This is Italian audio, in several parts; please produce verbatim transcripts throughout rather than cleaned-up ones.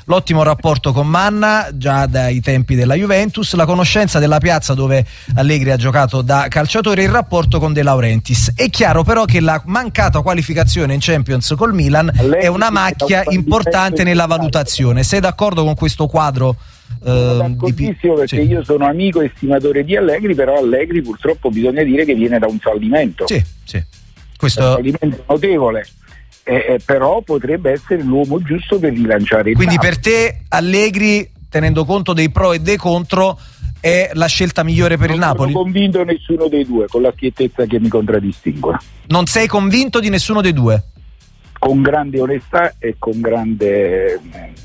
l'ottimo rapporto con Manna già dai tempi della Juventus, la conoscenza della piazza dove Allegri ha giocato da calciatore, il rapporto con De Laurentiis. È chiaro però che la mancata qualificazione in Champions col Milan Allegri è una macchia importante nella valutazione. Sei d'accordo con questo quadro? Sono d'accordissimo, perché sì. Io sono amico e stimatore di Allegri, però Allegri purtroppo bisogna dire che viene da un fallimento, sì, sì. Questo... un fallimento notevole, eh, eh, però potrebbe essere l'uomo giusto per rilanciare il quindi Napoli. Per te Allegri, tenendo conto dei pro e dei contro, è la scelta migliore per non il Napoli? Non sono convinto nessuno dei due, con la schiettezza che mi contraddistingue. Non sei convinto di nessuno dei due? Con grande onestà e con grande...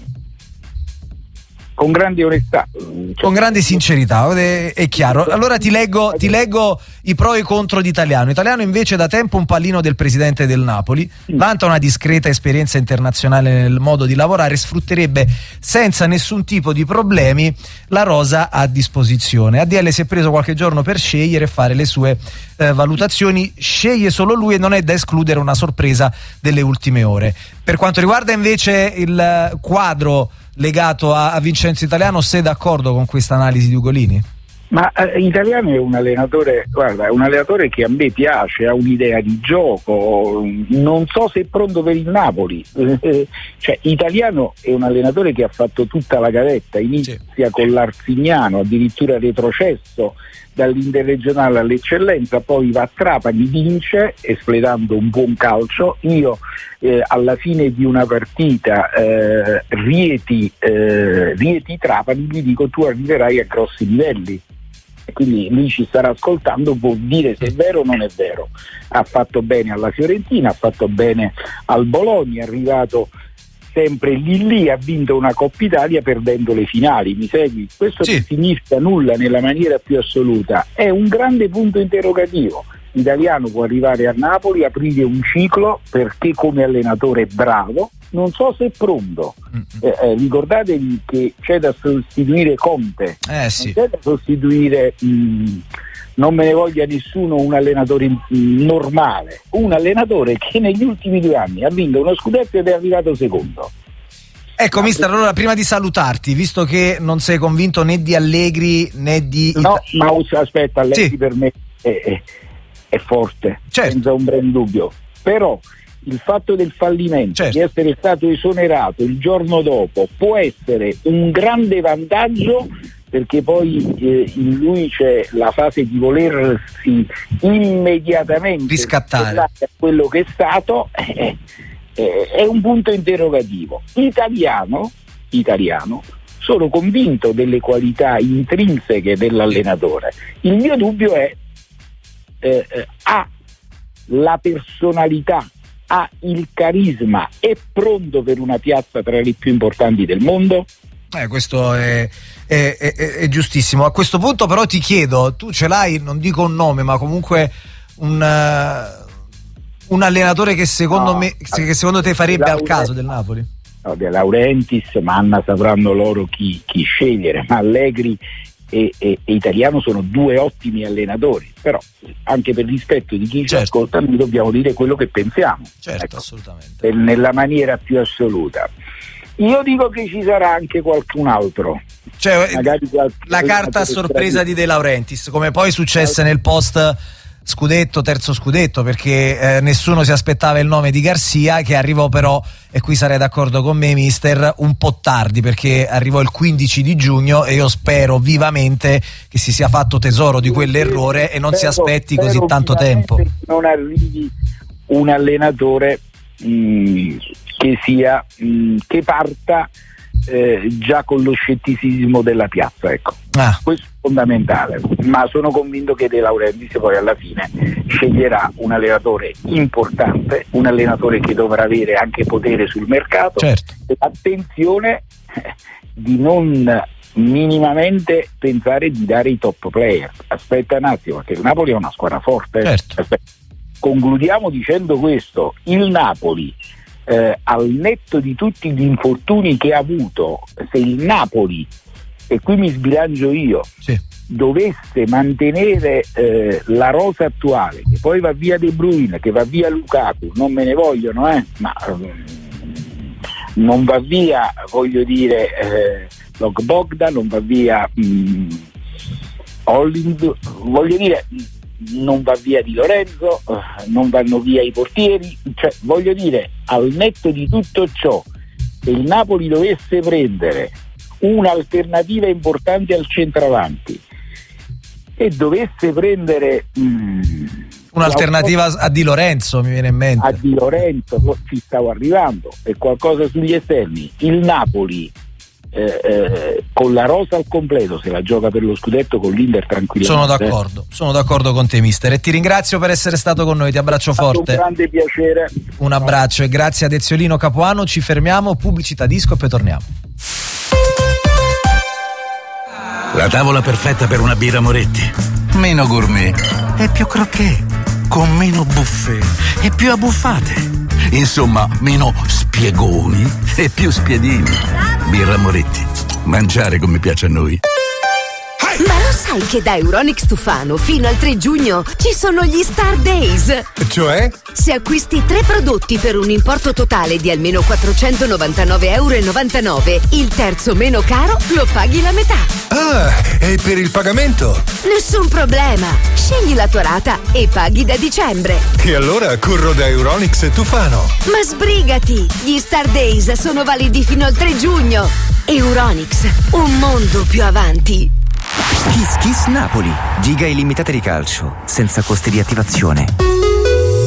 con grande onestà, cioè, con grande sincerità, è, è chiaro. Allora ti leggo, ti leggo i pro e i contro di Italiano. Italiano invece da tempo un pallino del presidente del Napoli, vanta una discreta esperienza internazionale nel modo di lavorare, sfrutterebbe senza nessun tipo di problemi la rosa a disposizione. A D L si è preso qualche giorno per scegliere e fare le sue eh, valutazioni, sceglie solo lui e non è da escludere una sorpresa delle ultime ore. Per quanto riguarda invece il quadro legato a, a Vincenzo Italiano, sei d'accordo con questa analisi di Ugolini? Ma eh, Italiano è un allenatore, guarda, è un allenatore che a me piace, ha un'idea di gioco, non so se è pronto per il Napoli, eh, cioè Italiano è un allenatore che ha fatto tutta la gavetta, inizia sì. con l'Arzignano, addirittura retrocesso dall'interregionale all'eccellenza, poi va a Trapani, vince espletando un buon calcio. Io eh, alla fine di una partita eh, Rieti, eh, Rieti Trapani gli dico: tu arriverai a grossi livelli, e quindi lui ci starà ascoltando, può dire se è vero o non è vero. Ha fatto bene alla Fiorentina, ha fatto bene al Bologna, è arrivato sempre lì lì, ha vinto una Coppa Italia perdendo le finali, mi segui? Questo sì. Non significa nulla nella maniera più assoluta, è un grande punto interrogativo. Italiano può arrivare a Napoli, aprire un ciclo, perché come allenatore è bravo, non so se è pronto. Eh, eh, ricordatevi che c'è da sostituire Conte, eh, sì. non c'è da sostituire mh, non me ne voglia nessuno, un allenatore normale, un allenatore che negli ultimi due anni ha vinto uno scudetto ed è arrivato secondo. Ecco, no, mister, allora prima di salutarti, visto che non sei convinto né di Allegri né di... No, ma aspetta, Allegri sì. per me è, è, è forte, certo. senza ombra di dubbio, però il fatto del fallimento, certo. di essere stato esonerato il giorno dopo, può essere un grande vantaggio, perché poi eh, in lui c'è la fase di volersi immediatamente riscattare a quello che è stato, eh, eh, è un punto interrogativo. Italiano, italiano, sono convinto delle qualità intrinseche dell'allenatore. Il mio dubbio è eh, eh, ha la personalità, ha il carisma, è pronto per una piazza tra le più importanti del mondo? Eh, questo è, è, è, è giustissimo. A questo punto però ti chiedo, tu ce l'hai, non dico un nome, ma comunque un, uh, un allenatore che secondo no, me che secondo te farebbe al caso del Napoli? No, De Laurentiis, Manna sapranno loro chi, chi scegliere, ma Allegri e, e, e Italiano sono due ottimi allenatori, però anche per rispetto di chi certo. ci ascolta noi dobbiamo dire quello che pensiamo, certo, ecco, assolutamente, nella maniera più assoluta. Io dico che ci sarà anche qualcun altro, cioè qualche la carta a sorpresa di De Laurentiis, come poi successe nel post scudetto, terzo scudetto, perché eh, nessuno si aspettava il nome di Garcia, che arrivò però, e qui sarei d'accordo con me mister, un po' tardi, perché arrivò il quindici di giugno e io spero vivamente che si sia fatto tesoro di quell'errore e non spero, si aspetti così tanto tempo. Non arrivi un allenatore mh, che sia mh, che parta eh, già con lo scetticismo della piazza, ecco. Ah. Questo è fondamentale, ma sono convinto che De Laurentiis poi alla fine sceglierà un allenatore importante, un allenatore che dovrà avere anche potere sul mercato, certo. E attenzione eh, di non minimamente pensare di dare i top player. Aspetta un attimo, perché il Napoli è una squadra forte, certo. Aspetta. Concludiamo dicendo questo: il Napoli eh, al netto di tutti gli infortuni che ha avuto, se il Napoli, e qui mi sbilancio io, sì. dovesse mantenere eh, la rosa attuale, che poi va via De Bruyne, che va via Lukaku, non me ne vogliono, eh, ma um, non va via, voglio dire, eh, Logbogda, non va via mh, Holland, voglio dire, non va via Di Lorenzo, eh, non vanno via i portieri, cioè voglio dire, al netto di tutto ciò, se il Napoli dovesse prendere un'alternativa importante al centravanti e dovesse prendere mh, un'alternativa a Di Lorenzo, mi viene in mente. A Di Lorenzo ci stavo arrivando, e qualcosa sugli esterni. Il Napoli eh, eh, con la rosa al completo se la gioca per lo scudetto con l'Inter tranquillamente. Sono d'accordo, sono d'accordo con te, mister, e ti ringrazio per essere stato con noi, ti abbraccio forte. Un grande piacere. Un abbraccio e grazie ad Eziolino Capuano. Ci fermiamo, pubblicità disco e poi torniamo. La tavola perfetta per una birra Moretti. Meno gourmet e più croquet, con meno buffet e più abbuffate. Insomma, meno spiegoni e più spiedini. Birra Moretti. Mangiare come piace a noi. Ma lo sai che da Euronics Tufano fino al tre giugno ci sono gli Star Days? Cioè? Se acquisti tre prodotti per un importo totale di almeno quattrocentonovantanove virgola novantanove euro, il terzo meno caro lo paghi la metà. Ah, e per il pagamento? Nessun problema. Scegli la tua rata e paghi da dicembre. E allora corro da Euronics Tufano. Ma sbrigati! Gli Star Days sono validi fino al tre giugno. Euronics, un mondo più avanti. Kiss Kiss Napoli, giga illimitate di calcio, senza costi di attivazione.